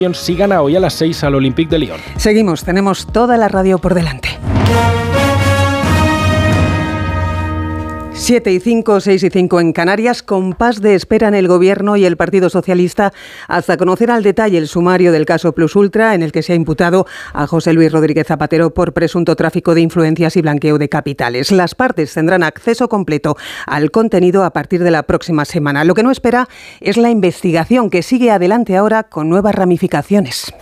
Si gana hoy a las 6 al Olympique de Lyon. Seguimos, tenemos toda la radio por delante. 7:05, 6:05 en Canarias, compás de espera en el Gobierno y el Partido Socialista hasta conocer al detalle el sumario del caso Plus Ultra, en el que se ha imputado a José Luis Rodríguez Zapatero por presunto tráfico de influencias y blanqueo de capitales. Las partes tendrán acceso completo al contenido a partir de la próxima semana. Lo que no espera es la investigación, que sigue adelante ahora con nuevas ramificaciones.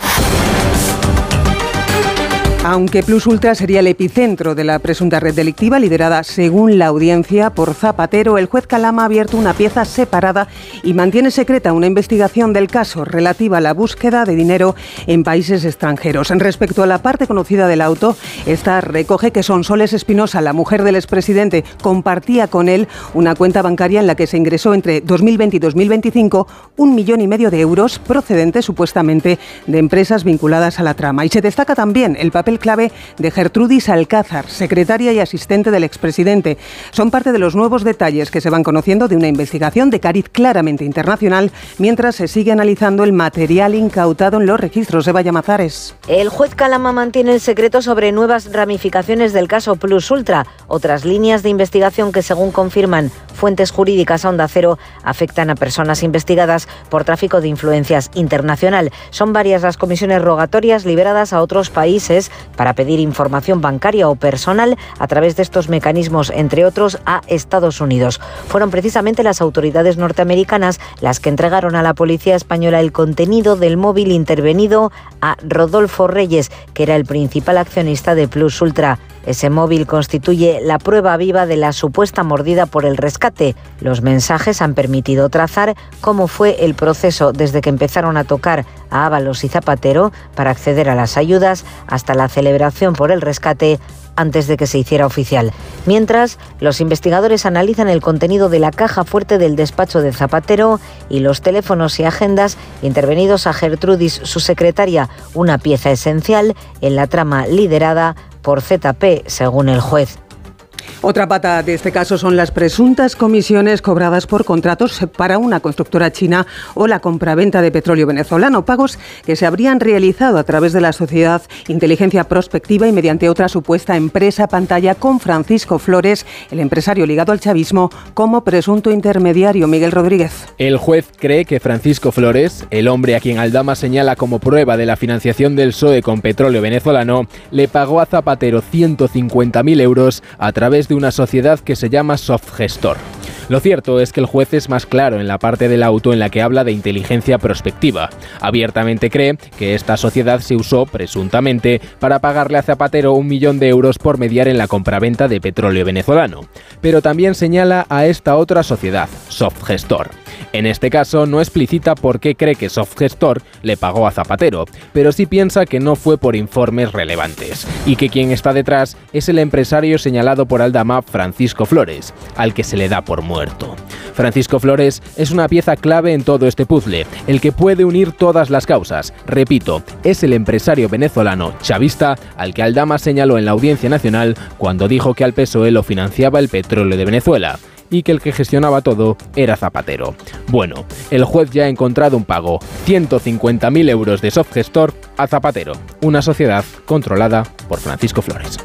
Aunque Plus Ultra sería el epicentro de la presunta red delictiva liderada, según la audiencia, por Zapatero, el juez Calama ha abierto una pieza separada y mantiene secreta una investigación del caso relativa a la búsqueda de dinero en países extranjeros. Respecto a la parte conocida del auto, esta recoge que Sonsoles Espinosa, la mujer del expresidente, compartía con él una cuenta bancaria en la que se ingresó entre 2020 y 2025 1,5 millones de euros procedentes supuestamente de empresas vinculadas a la trama. Y se destaca también el papel clave de Gertrudis Alcázar, secretaria y asistente del expresidente. Son parte de los nuevos detalles que se van conociendo de una investigación de cariz claramente internacional, mientras se sigue analizando el material incautado en los registros. Eva Llamazares. El juez Calama mantiene el secreto sobre nuevas ramificaciones del caso Plus Ultra, otras líneas de investigación que, según confirman fuentes jurídicas a Onda Cero, afectan a personas investigadas por tráfico de influencias internacional. Son varias las comisiones rogatorias liberadas a otros países para pedir información bancaria o personal a través de estos mecanismos, entre otros a Estados Unidos. Fueron precisamente las autoridades norteamericanas las que entregaron a la policía española el contenido del móvil intervenido a Rodolfo Reyes, que era el principal accionista de Plus Ultra. Ese móvil constituye la prueba viva de la supuesta mordida por el rescate. Los mensajes han permitido trazar cómo fue el proceso desde que empezaron a tocar a Ábalos y Zapatero para acceder a las ayudas hasta la celebración por el rescate antes de que se hiciera oficial. Mientras, los investigadores analizan el contenido de la caja fuerte del despacho de Zapatero y los teléfonos y agendas intervenidos a Gertrudis, su secretaria, una pieza esencial en la trama liderada por ZP, según el juez. Otra pata de este caso son las presuntas comisiones cobradas por contratos para una constructora china o la compraventa de petróleo venezolano, pagos que se habrían realizado a través de la sociedad Inteligencia Prospectiva y mediante otra supuesta empresa pantalla, con Francisco Flores, el empresario ligado al chavismo, como presunto intermediario. Miguel Rodríguez. El juez cree que Francisco Flores, el hombre a quien Aldama señala como prueba de la financiación del PSOE con petróleo venezolano, le pagó a Zapatero 150.000 euros a través de una sociedad que se llama Softgestor. Lo cierto es que el juez es más claro en la parte del auto en la que habla de inteligencia prospectiva. Abiertamente cree que esta sociedad se usó, presuntamente, para pagarle a Zapatero 1 millón de euros por mediar en la compraventa de petróleo venezolano. Pero también señala a esta otra sociedad, Softgestor. En este caso no explicita por qué cree que Softgestor le pagó a Zapatero, pero sí piensa que no fue por informes relevantes, y que quien está detrás es el empresario señalado por Aldama, Francisco Flores, al que se le da por muerto. Francisco Flores es una pieza clave en todo este puzzle, el que puede unir todas las causas. Repito, es el empresario venezolano chavista al que Aldama señaló en la Audiencia Nacional cuando dijo que al PSOE lo financiaba el petróleo de Venezuela y que el que gestionaba todo era Zapatero. Bueno, el juez ya ha encontrado un pago, 150.000 euros de Softgestor a Zapatero, una sociedad controlada por Francisco Flores.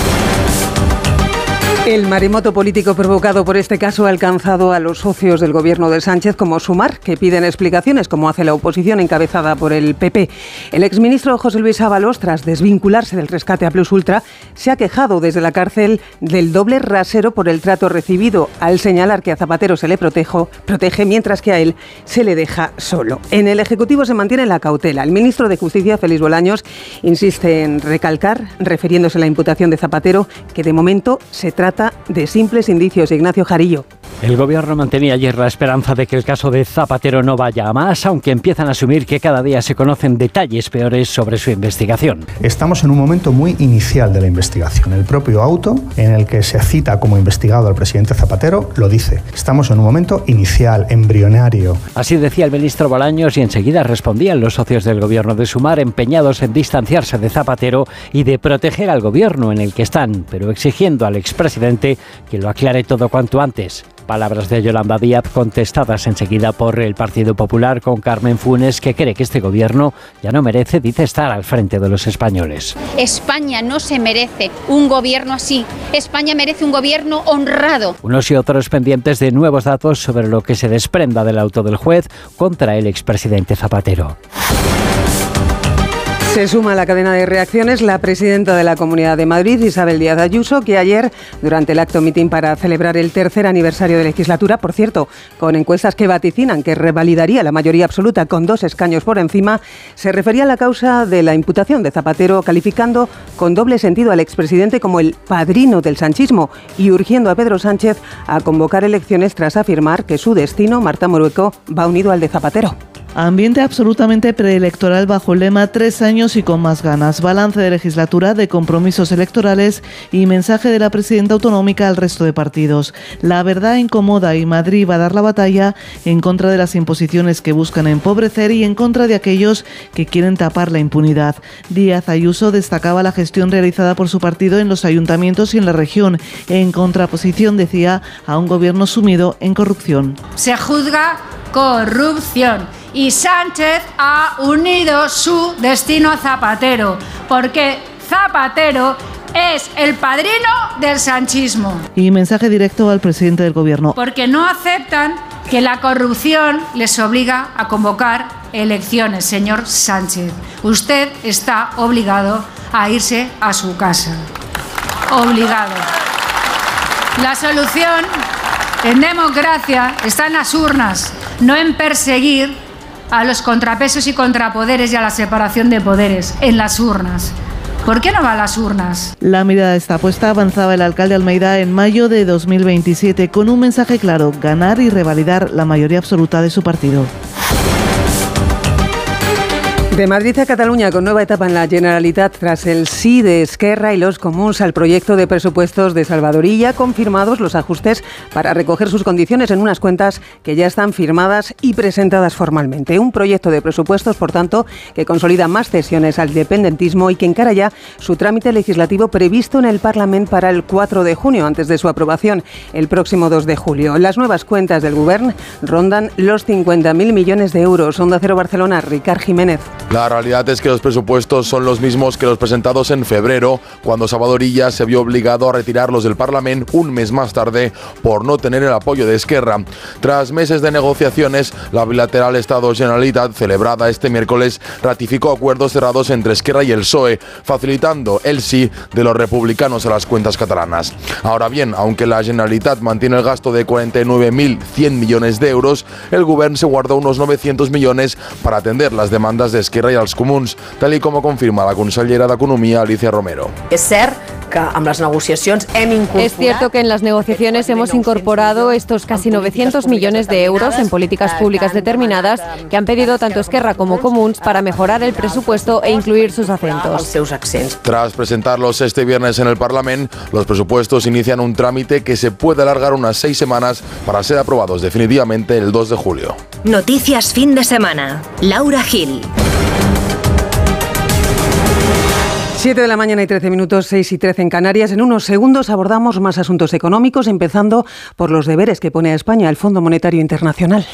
El maremoto político provocado por este caso ha alcanzado a los socios del gobierno de Sánchez como Sumar, que piden explicaciones, como hace la oposición encabezada por el PP. El exministro José Luis Ábalos, tras desvincularse del rescate a Plus Ultra, se ha quejado desde la cárcel del doble rasero por el trato recibido, al señalar que a Zapatero se le protege, mientras que a él se le deja solo. En el Ejecutivo se mantiene la cautela. El ministro de Justicia, Félix Bolaños, insiste en recalcar, refiriéndose a la imputación de Zapatero, que de momento se trata de simples indicios. Ignacio Jarillo. El gobierno mantenía ayer la esperanza de que el caso de Zapatero no vaya a más, aunque empiezan a asumir que cada día se conocen detalles peores sobre su investigación. Estamos en un momento muy inicial de la investigación. El propio auto en el que se cita como investigado al presidente Zapatero lo dice. Estamos en un momento inicial, embrionario. Así decía el ministro Bolaños, y enseguida respondían los socios del gobierno de Sumar, empeñados en distanciarse de Zapatero y de proteger al gobierno en el que están, pero exigiendo al expresidente que lo aclare todo cuanto antes. Palabras de Yolanda Díaz contestadas enseguida por el Partido Popular con Carmen Funes, que cree que este gobierno ya no merece, dice, estar al frente de los españoles. España no se merece un gobierno así. España merece un gobierno honrado. Unos y otros pendientes de nuevos datos sobre lo que se desprenda del auto del juez contra el expresidente Zapatero. Se suma a la cadena de reacciones la presidenta de la Comunidad de Madrid, Isabel Díaz Ayuso, que ayer, durante el acto mitin para celebrar el tercer aniversario de legislatura, por cierto, con encuestas que vaticinan que revalidaría la mayoría absoluta con 2 escaños por encima, se refería a la causa de la imputación de Zapatero, calificando con doble sentido al expresidente como el padrino del sanchismo y urgiendo a Pedro Sánchez a convocar elecciones tras afirmar que su destino, Marta Morueco, va unido al de Zapatero. Ambiente absolutamente preelectoral bajo el lema 3 años y con más ganas. Balance de legislatura, de compromisos electorales y mensaje de la presidenta autonómica al resto de partidos. La verdad incomoda y Madrid va a dar la batalla en contra de las imposiciones que buscan empobrecer y en contra de aquellos que quieren tapar la impunidad. Díaz Ayuso destacaba la gestión realizada por su partido en los ayuntamientos y en la región, en contraposición, decía, a un gobierno sumido en corrupción. Se juzga corrupción. Y Sánchez ha unido su destino a Zapatero, porque Zapatero es el padrino del sanchismo. Y mensaje directo al presidente del gobierno. Porque no aceptan que la corrupción les obliga a convocar elecciones, señor Sánchez. Usted está obligado a irse a su casa. Obligado. La solución en democracia está en las urnas, no en perseguir a los contrapesos y contrapoderes y a la separación de poderes, en las urnas. ¿Por qué no va a las urnas? La mirada está puesta, avanzaba el alcalde Almeida en mayo de 2027, con un mensaje claro: ganar y revalidar la mayoría absoluta de su partido. De Madrid a Cataluña, con nueva etapa en la Generalitat tras el sí de Esquerra y los Comuns al proyecto de presupuestos de Salvador Illa, confirmados los ajustes para recoger sus condiciones en unas cuentas que ya están firmadas y presentadas formalmente. Un proyecto de presupuestos, por tanto, que consolida más cesiones al independentismo y que encara ya su trámite legislativo previsto en el Parlamento para el 4 de junio, antes de su aprobación el próximo 2 de julio. Las nuevas cuentas del Govern rondan los 50.000 millones de euros. Onda Cero Barcelona, Ricard Jiménez. La realidad es que los presupuestos son los mismos que los presentados en febrero, cuando Salvador Illa se vio obligado a retirarlos del Parlamento un mes más tarde por no tener el apoyo de Esquerra. Tras meses de negociaciones, la bilateral Estado-Generalitat, celebrada este miércoles, ratificó acuerdos cerrados entre Esquerra y el PSOE, facilitando el sí de los republicanos a las cuentas catalanas. Ahora bien, aunque la Generalitat mantiene el gasto de 49.100 millones de euros, el Govern se guardó unos 900 millones para atender las demandas de Esquerra y als Comuns, tal y como confirma la consellera d'Economia, Alicia Romero. Es cierto que en las negociaciones hemos incorporado estos casi 900 millones de euros en políticas públicas determinadas que han pedido tanto Esquerra como Comuns para mejorar el presupuesto e incluir sus acentos. Tras presentarlos este viernes en el Parlamento, los presupuestos inician un trámite que se puede alargar unas 6 semanas para ser aprobados definitivamente el 2 de julio. Noticias fin de semana. Laura Gil. 7 de la mañana y 13 minutos, 6 y 13 en Canarias. En unos segundos abordamos más asuntos económicos, empezando por los deberes que pone a España el Fondo Monetario Internacional.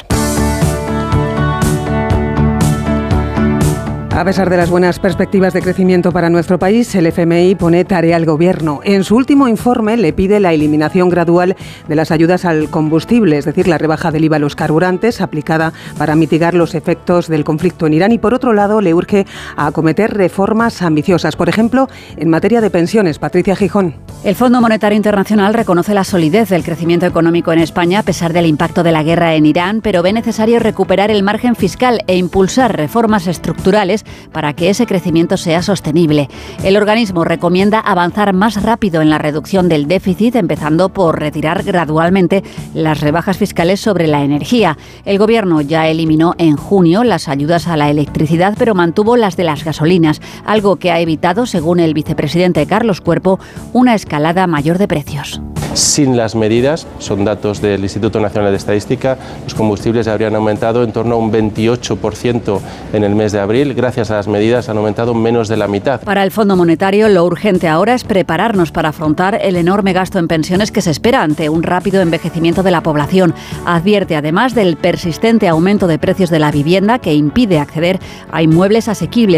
A pesar de las buenas perspectivas de crecimiento para nuestro país, el FMI pone tarea al Gobierno. En su último informe le pide la eliminación gradual de las ayudas al combustible, es decir, la rebaja del IVA a los carburantes aplicada para mitigar los efectos del conflicto en Irán, y por otro lado le urge a acometer reformas ambiciosas, por ejemplo, en materia de pensiones. Patricia Gijón. El Fondo Monetario Internacional reconoce la solidez del crecimiento económico en España a pesar del impacto de la guerra en Irán, pero ve necesario recuperar el margen fiscal e impulsar reformas estructurales para que ese crecimiento sea sostenible. El organismo recomienda avanzar más rápido en la reducción del déficit, empezando por retirar gradualmente las rebajas fiscales sobre la energía. El Gobierno ya eliminó en junio las ayudas a la electricidad, pero mantuvo las de las gasolinas, algo que ha evitado, según el vicepresidente Carlos Cuerpo, una escalada mayor de precios. Sin las medidas, son datos del Instituto Nacional de Estadística, los combustibles habrían aumentado en torno a un 28% en el mes de abril. Gracias a las medidas han aumentado menos de la mitad. Para el Fondo Monetario, lo urgente ahora es prepararnos para afrontar el enorme gasto en pensiones que se espera ante un rápido envejecimiento de la población. Advierte además del persistente aumento de precios de la vivienda que impide acceder a inmuebles asequibles.